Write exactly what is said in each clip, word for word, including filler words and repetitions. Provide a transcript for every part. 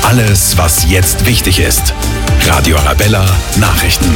Alles, was jetzt wichtig ist. Radio Arabella Nachrichten.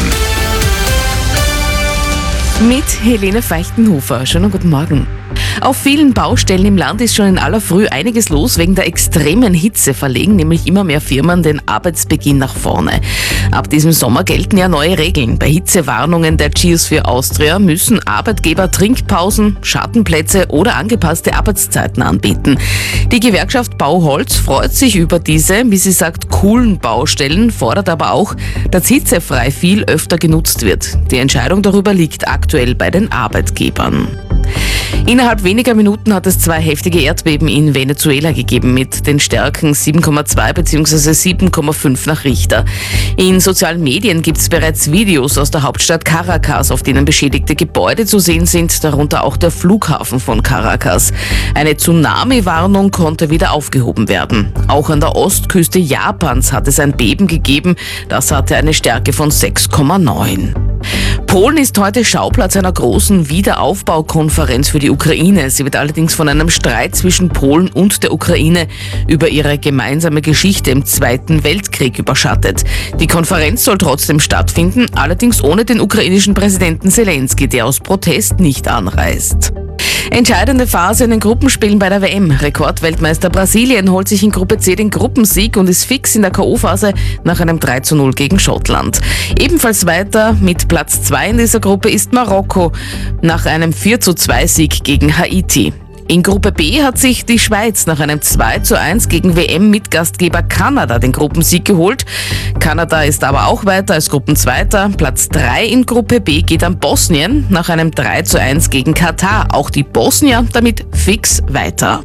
Mit Helene Feichtenhofer. Schönen guten Morgen. Auf vielen Baustellen im Land ist schon in aller Früh einiges los. Wegen der extremen Hitze verlegen nämlich immer mehr Firmen den Arbeitsbeginn nach vorne. Ab diesem Sommer gelten ja neue Regeln. Bei Hitzewarnungen der Cheers für Austria müssen Arbeitgeber Trinkpausen, Schattenplätze oder angepasste Arbeitszeiten anbieten. Die Gewerkschaft Bauholz freut sich über diese, wie sie sagt, coolen Baustellen, fordert aber auch, dass hitzefrei viel öfter genutzt wird. Die Entscheidung darüber liegt aktuell bei den Arbeitgebern. Innerhalb weniger Minuten hat es zwei heftige Erdbeben in Venezuela gegeben mit den Stärken sieben Komma zwei bzw. sieben Komma fünf nach Richter. In sozialen Medien gibt es bereits Videos aus der Hauptstadt Caracas, auf denen beschädigte Gebäude zu sehen sind, darunter auch der Flughafen von Caracas. Eine Tsunami-Warnung konnte wieder aufgehoben werden. Auch an der Ostküste Japans hat es ein Beben gegeben, das hatte eine Stärke von sechs Komma neun. Polen ist heute Schauplatz einer großen Wiederaufbaukonferenz für die Ukraine. Sie wird allerdings von einem Streit zwischen Polen und der Ukraine über ihre gemeinsame Geschichte im Zweiten Weltkrieg überschattet. Die Konferenz soll trotzdem stattfinden, allerdings ohne den ukrainischen Präsidenten Zelensky, der aus Protest nicht anreist. Entscheidende Phase in den Gruppenspielen bei der W M. Rekordweltmeister Brasilien holt sich in Gruppe C den Gruppensieg und ist fix in der K O-Phase nach einem drei zu null gegen Schottland. Ebenfalls weiter mit Platz zwei in dieser Gruppe ist Marokko nach einem vier zu zwei Sieg gegen Haiti. In Gruppe B hat sich die Schweiz nach einem zwei zu eins gegen W M-Mitgastgeber Kanada den Gruppensieg geholt. Kanada ist aber auch weiter als Gruppenzweiter. Platz drei in Gruppe B geht an Bosnien nach einem drei zu eins gegen Katar. Auch die Bosnier damit fix weiter.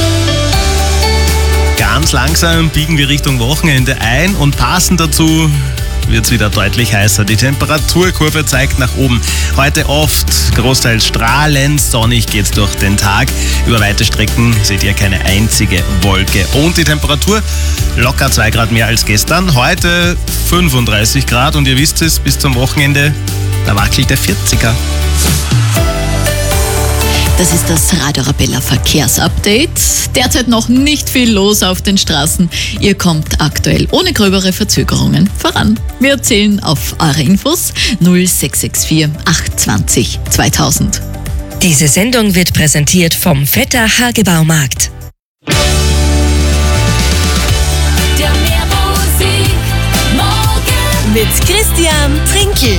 Ganz langsam biegen wir Richtung Wochenende ein und passend dazu wird es wieder deutlich heißer. Die Temperaturkurve zeigt nach oben. Heute oft großteils strahlend, sonnig geht's durch den Tag. Über weite Strecken seht ihr keine einzige Wolke. Und die Temperatur locker zwei Grad mehr als gestern. Heute fünfunddreißig Grad und ihr wisst es, bis zum Wochenende, da wackelt der vierziger. Das ist das Radio Arabella Verkehrsupdate. Derzeit noch nicht viel los auf den Straßen. Ihr kommt aktuell ohne gröbere Verzögerungen voran. Wir erzählen auf eure Infos null sechs sechs vier acht zwei null zweitausend. Diese Sendung wird präsentiert vom Vetter Hagebaumarkt. Der Meermusik morgen Mit Christian Trinkel.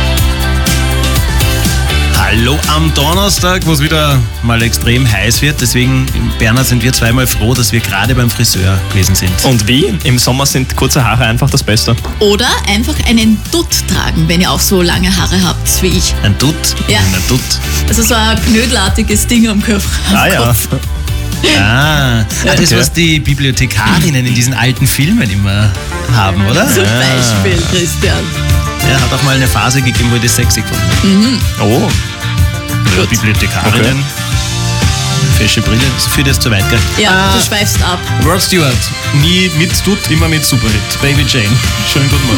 Hallo am Donnerstag, wo es wieder mal extrem heiß wird. Deswegen in Berner sind wir zweimal froh, dass wir gerade beim Friseur gewesen sind. Und wie? Im Sommer sind kurze Haare einfach das Beste. Oder einfach einen Dutt tragen, wenn ihr auch so lange Haare habt wie ich. Ein Dutt? Ja. Ein Dutt. Also so ein knödelartiges Ding am Kopf. Ah ja. Ah, ah das, okay. was die Bibliothekarinnen in diesen alten Filmen immer haben, oder? Zum Ah. Beispiel, Christian. Ja, hat auch mal eine Phase gegeben, wo ich das sexy gefunden habe. Mhm. Oh. Oder Bibliothekarinnen. Okay. Fesche Brille, das führt jetzt zu weit, gell? Ja, Ah, du schweifst ab. Rod Stewart, nie mit Dutt, immer mit Superhit. Baby Jane. Schönen guten Morgen.